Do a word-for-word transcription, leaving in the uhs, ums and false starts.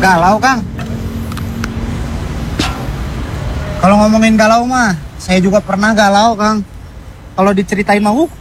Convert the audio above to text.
galau, Kang. Kalau ngomongin galau mah, saya juga pernah galau, Kang. Kalau diceritain mah, uh,